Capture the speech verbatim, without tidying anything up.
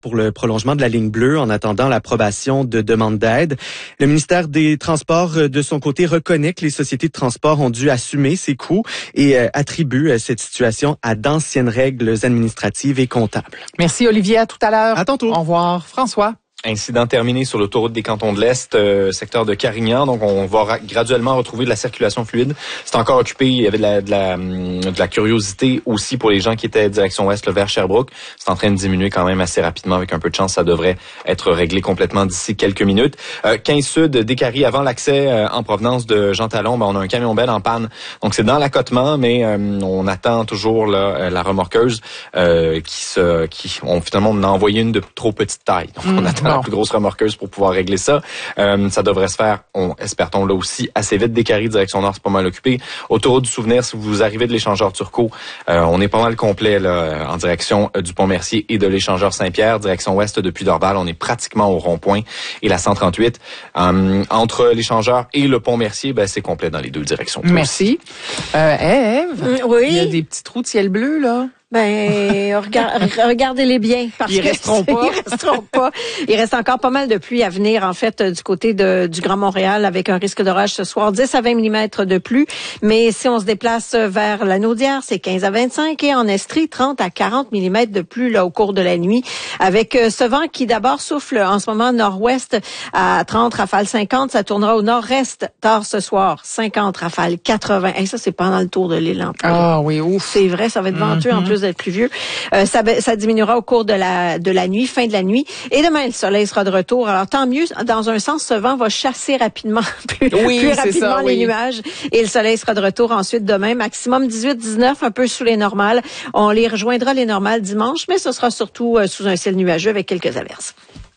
pour le prolongement de la ligne bleue en attendant l'approbation de demandes d'aide. Le ministère des Transports, de son côté, reconnaît que les sociétés de transport ont dû assumer ces coûts et euh, attribue euh, cette situation à d'anciennes règles administratives et comptables. Merci Olivier, à tout à l'heure. À tantôt. Au revoir. François. Incident terminé sur l'autoroute des Cantons de l'Est, euh, secteur de Carignan. Donc, on va ra- graduellement retrouver de la circulation fluide. C'est encore occupé. Il y avait de la, de la, de la curiosité aussi pour les gens qui étaient direction ouest là, vers Sherbrooke. C'est en train de diminuer quand même assez rapidement. Avec un peu de chance, ça devrait être réglé complètement d'ici quelques minutes. Euh, quinze Sud, Décarie, avant l'accès euh, en provenance de Jean Talon, ben, on a un camion belle en panne. Donc, c'est dans l'accotement, mais euh, on attend toujours là, la remorqueuse euh, qui se, qui, on finalement on a envoyé une de trop petite taille. Donc, on mmh, attend bon. la plus grosse remorqueuse pour pouvoir régler ça. Euh, ça devrait se faire, on espère-t-on là aussi, assez vite. Décarie, direction nord, c'est pas mal occupé. Autoroute du Souvenir, si vous arrivez de l'échangeur Turcot, euh, on est pas mal complet là, en direction euh, du Pont-Mercier et de l'échangeur Saint-Pierre. Direction ouest depuis Dorval, on est pratiquement au rond-point et la cent trente-huit. Euh, entre l'échangeur et le Pont-Mercier, ben, c'est complet dans les deux directions. Merci. Euh, Ève, mmh, oui. Il y a des petits trous de ciel bleu, là. Ben, regard, regardez-les bien. Parce ils que resteront pas. Ils resteront pas. Il reste encore pas mal de pluie à venir, en fait, du côté de, du Grand Montréal, avec un risque d'orage ce soir, dix à vingt millimètres de pluie. Mais si on se déplace vers la Naudière, c'est quinze à vingt-cinq, et en Estrie, trente à quarante millimètres de pluie, là, au cours de la nuit. Avec ce vent qui, d'abord, souffle en ce moment nord-ouest à trente, rafales cinquante. Ça tournera au nord-est tard ce soir, cinquante, rafales quatre-vingts. Et ça, c'est pendant le tour de l'île. En Ah oui, ouf. C'est vrai, ça va être venteux, mm-hmm. en plus d'être pluvieux. Euh, ça, ça diminuera au cours de la de la nuit, fin de la nuit. Et demain, le soleil sera de retour. Alors, tant mieux. Dans un sens, ce vent va chasser rapidement, plus, oui, plus rapidement ça, les oui. nuages. Et le soleil sera de retour ensuite demain. Maximum dix-huit dix-neuf, un peu sous les normales. On les rejoindra les normales dimanche, mais ce sera surtout euh, sous un ciel nuageux avec quelques averses.